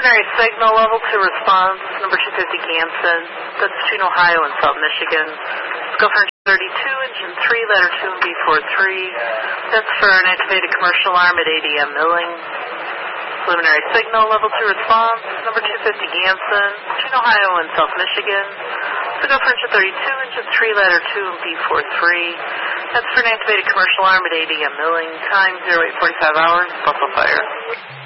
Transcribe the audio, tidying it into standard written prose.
Preliminary signal level 2 response, number 250 Ganson. That's between Ohio and South Michigan. Go for 32, engine 3, ladder 2 and B43. That's for an activated commercial arm at ADM Milling. Preliminary signal level 2 response, number 250 Ganson, between Ohio and South Michigan. So go for engine 32, engine 3, ladder 2 and B43. That's for an activated commercial arm at ADM Milling. Time 0845 hours, Buffalo Fire.